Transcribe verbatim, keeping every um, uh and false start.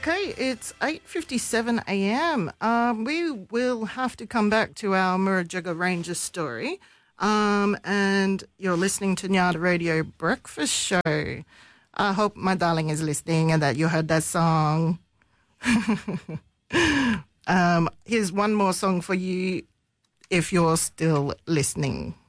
Okay, it's eight fifty-seven a.m. Um, we will have to come back to our Murrujuga Ranger story. Um, and you're listening to Nyada Radio Breakfast Show. I hope my darling is listening and that you heard that song. um, here's one more song for you if you're still listening.